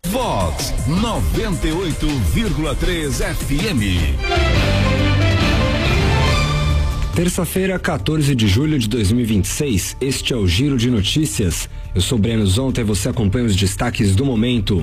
Vox 98,3 FM. Terça-feira, 14 de julho de 2026, este é o Giro de Notícias. Eu sou Breno Zonta e você acompanha os destaques do momento.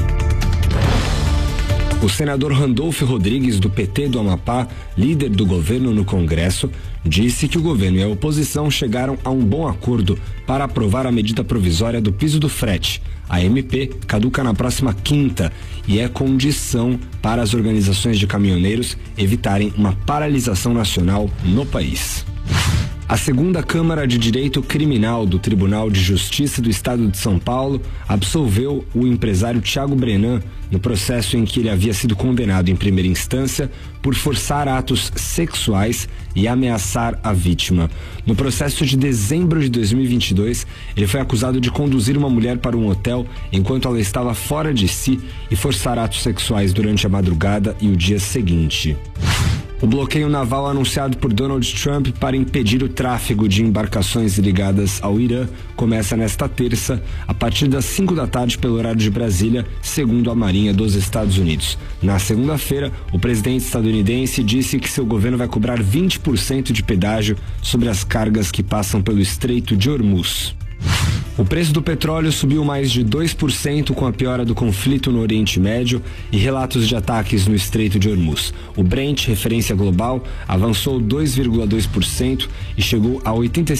O senador Randolfo Rodrigues, do PT do Amapá, líder do governo no Congresso, disse que o governo e a oposição chegaram a um bom acordo para aprovar a medida provisória do piso do frete. A MP caduca na próxima quinta e é condição para as organizações de caminhoneiros evitarem uma paralisação nacional no país. A segunda Câmara de Direito Criminal do Tribunal de Justiça do Estado de São Paulo absolveu o empresário Thiago Brenan no processo em que ele havia sido condenado em primeira instância por forçar atos sexuais e ameaçar a vítima. No processo de dezembro de 2022, ele foi acusado de conduzir uma mulher para um hotel enquanto ela estava fora de si e forçar atos sexuais durante a madrugada e o dia seguinte. O bloqueio naval anunciado por Donald Trump para impedir o tráfego de embarcações ligadas ao Irã começa nesta terça, a partir das 5 da tarde pelo horário de Brasília, segundo a Marinha dos Estados Unidos. Na segunda-feira, o presidente estadunidense disse que seu governo vai cobrar 20% de pedágio sobre as cargas que passam pelo Estreito de Hormuz. O preço do petróleo subiu mais de 2% com a piora do conflito no Oriente Médio e relatos de ataques no Estreito de Hormuz. O Brent, referência global, avançou 2,2% e chegou a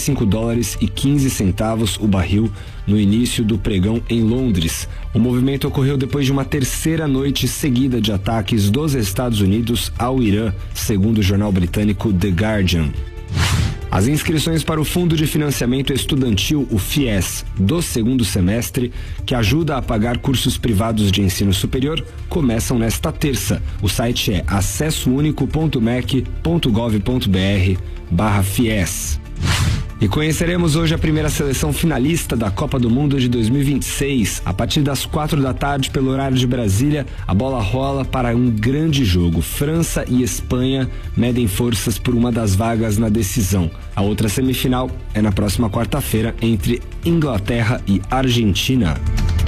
$85,15 o barril no início do pregão em Londres. O movimento ocorreu depois de uma terceira noite seguida de ataques dos Estados Unidos ao Irã, segundo o jornal britânico The Guardian. As inscrições para o Fundo de Financiamento Estudantil, o FIES, do segundo semestre, que ajuda a pagar cursos privados de ensino superior, começam nesta terça. O site é acessounico.mec.gov.br/FIES. E conheceremos hoje a primeira seleção finalista da Copa do Mundo de 2026. A partir das 4 da tarde, pelo horário de Brasília, a bola rola para um grande jogo. França e Espanha medem forças por uma das vagas na decisão. A outra semifinal é na próxima quarta-feira entre Inglaterra e Argentina.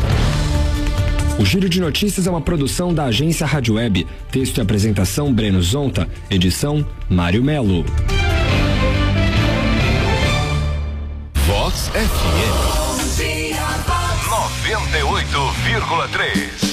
O Giro de Notícias é uma produção da agência Rádio Web. Texto e apresentação Breno Zonta. Edição Mário Melo. Vox FM 98,3.